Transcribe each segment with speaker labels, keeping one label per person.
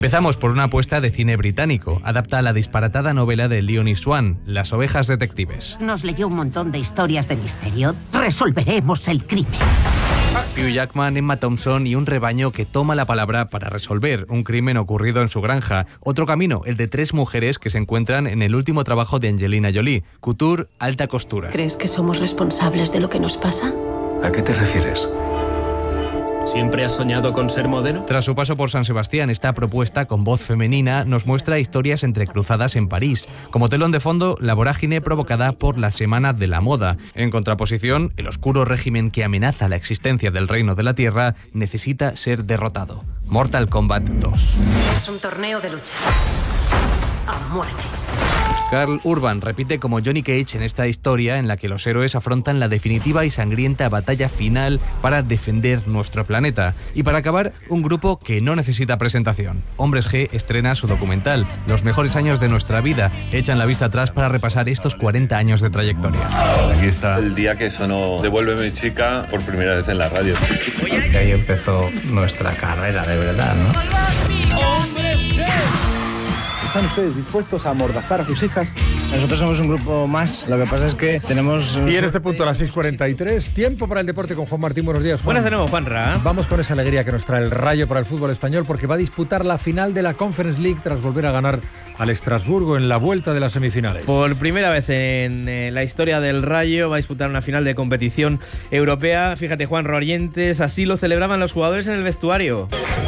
Speaker 1: Empezamos por una apuesta de cine británico. Adapta la disparatada novela de Leonie Swan, Las ovejas detectives.
Speaker 2: Nos leyó un montón de historias de misterio. Resolveremos el crimen.
Speaker 1: Hugh Jackman, Emma Thompson y un rebaño que toma la palabra para resolver un crimen ocurrido en su granja. Otro camino, el de 3 mujeres que se encuentran en el último trabajo de Angelina Jolie, Couture, alta costura.
Speaker 3: ¿Crees que somos responsables de lo que nos pasa?
Speaker 4: ¿A qué te refieres?
Speaker 5: ¿Siempre has soñado con ser modelo?
Speaker 1: Tras su paso por San Sebastián, esta propuesta con voz femenina nos muestra historias entrecruzadas en París. Como telón de fondo, la vorágine provocada por la Semana de la Moda. En contraposición, el oscuro régimen que amenaza la existencia del Reino de la Tierra necesita ser derrotado. Mortal Kombat 2.
Speaker 3: Es un torneo de lucha. A muerte.
Speaker 1: Karl Urban repite como Johnny Cage en esta historia en la que los héroes afrontan la definitiva y sangrienta batalla final para defender nuestro planeta. Y para acabar, un grupo que no necesita presentación. Hombres G estrena su documental, Los mejores años de nuestra vida. Echan la vista atrás para repasar estos 40 años de trayectoria.
Speaker 6: Aquí está el día que sonó Devuélveme chica por primera vez en la radio.
Speaker 4: Y ahí empezó nuestra carrera, de verdad, ¿no?
Speaker 7: ¿Están ustedes dispuestos a amordazar a sus hijas?
Speaker 8: Nosotros somos un grupo más, lo que pasa es que tenemos...
Speaker 7: Y en este punto a las 6:43, tiempo para el deporte con Juan Martín. Buenos días, Juan.
Speaker 9: Buenas de nuevo, Juanra.
Speaker 7: Vamos con esa alegría que nos trae el Rayo para el fútbol español, porque va a disputar la final de la Conference League tras volver a ganar al Estrasburgo en la vuelta de las semifinales.
Speaker 9: Por primera vez en la historia del Rayo va a disputar una final de competición europea. Fíjate, Juan Rorientes, así lo celebraban los jugadores en el vestuario.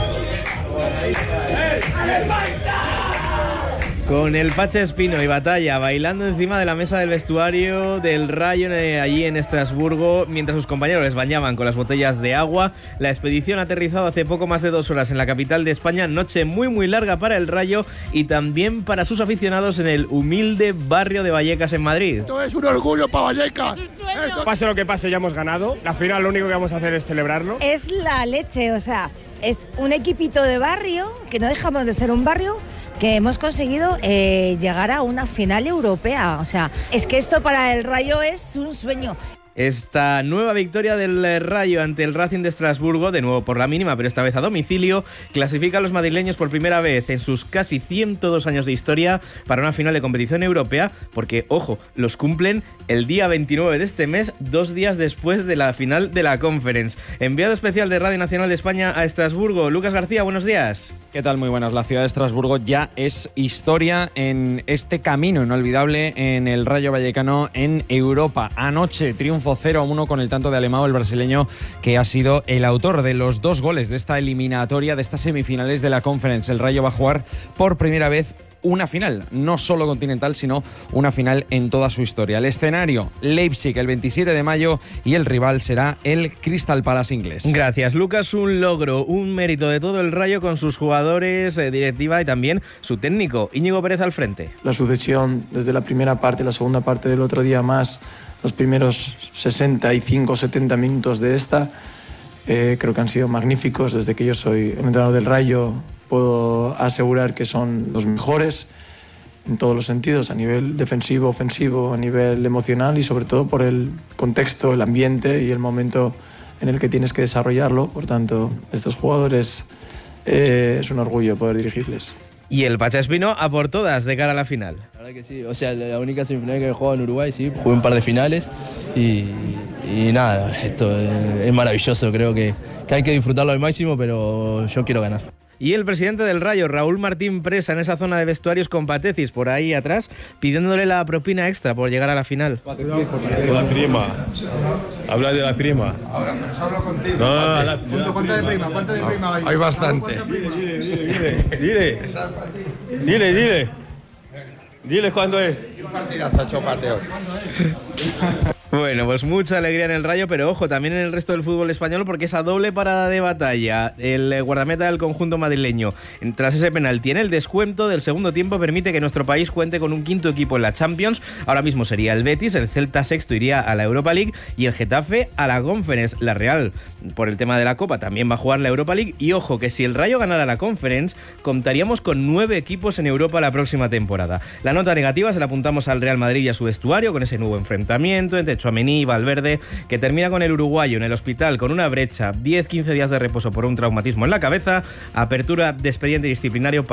Speaker 9: Con el Pacha Espino y Batalla bailando encima de la mesa del vestuario del Rayo allí en Estrasburgo, mientras sus compañeros les bañaban con las botellas de agua. La expedición ha aterrizado hace poco más de 2 horas en la capital de España. Noche muy muy larga para el Rayo y también para sus aficionados en el humilde barrio de Vallecas en Madrid.
Speaker 10: Esto es un orgullo para Vallecas.
Speaker 11: Pase lo que pase, ya hemos ganado. La final lo único que vamos a hacer es celebrarlo.
Speaker 12: Es la leche, o sea, es un equipito de barrio, que no dejamos de ser un barrio, que hemos conseguido llegar a una final europea. O sea, es que esto para el Rayo es un sueño.
Speaker 9: Esta nueva victoria del Rayo ante el Racing de Estrasburgo, de nuevo por la mínima, pero esta vez a domicilio, clasifica a los madrileños por primera vez en sus casi 102 años de historia para una final de competición europea, porque, ojo, los cumplen el día 29 de este mes, 2 días después de la final de la Conference. Enviado especial de Radio Nacional de España a Estrasburgo, Lucas García, buenos días.
Speaker 13: ¿Qué tal? Muy buenas. La ciudad de Estrasburgo ya es historia en este camino inolvidable en el Rayo Vallecano en Europa. Anoche, triunfo 0-1 con el tanto de Alemão, el brasileño, que ha sido el autor de los 2 goles de esta eliminatoria, de estas semifinales de la Conference. El Rayo va a jugar por primera vez una final, no solo continental, sino una final en toda su historia. El escenario, Leipzig, el 27 de mayo, y el rival será el Crystal Palace inglés.
Speaker 9: Gracias, Lucas. Un logro, un mérito de todo el Rayo con sus jugadores, directiva y también su técnico, Íñigo Pérez al frente.
Speaker 14: La sucesión desde la primera parte, la segunda parte del otro día más los primeros 65-70 minutos de esta, creo que han sido magníficos. Desde que yo soy el entrenador del Rayo puedo asegurar que son los mejores en todos los sentidos, a nivel defensivo, ofensivo, a nivel emocional y sobre todo por el contexto, el ambiente y el momento en el que tienes que desarrollarlo. Por tanto, estos jugadores es un orgullo poder dirigirles.
Speaker 9: Y el Pacha Espino a por todas de cara a la final.
Speaker 15: La verdad que sí, o sea, la única semifinal que he jugado en Uruguay, sí, jugué un par de finales y nada, esto es maravilloso, creo que hay que disfrutarlo al máximo, pero yo quiero ganar.
Speaker 9: Y el presidente del Rayo, Raúl Martín Presa, en esa zona de vestuarios con Patecis, por ahí atrás, pidiéndole la propina extra por llegar a la final.
Speaker 6: La prima. Habla de la prima.
Speaker 10: Ahora no hablo contigo.
Speaker 6: No,
Speaker 10: ¿Cuánto de prima? ¿Cuánto de prima hay?
Speaker 6: Hay bastante. Dile. Dile cuándo es.
Speaker 10: Un partidazo, chopateo.
Speaker 9: Bueno, pues mucha alegría en el Rayo, pero ojo, también en el resto del fútbol español, porque esa doble parada de Batalla, el guardameta del conjunto madrileño, tras ese penalti en el descuento del segundo tiempo, permite que nuestro país cuente con un 5º equipo en la Champions. Ahora mismo sería el Betis, el Celta sexto iría a la Europa League y el Getafe a la Conference. La Real, por el tema de la Copa, también va a jugar la Europa League. Y ojo, que si el Rayo ganara la Conference, contaríamos con 9 equipos en Europa la próxima temporada. La nota negativa se la apuntamos al Real Madrid y a su vestuario, con ese nuevo enfrentamiento entre Tchouaméni y Valverde, que termina con el uruguayo en el hospital con una brecha, 10-15 días de reposo por un traumatismo en la cabeza, apertura de expediente disciplinario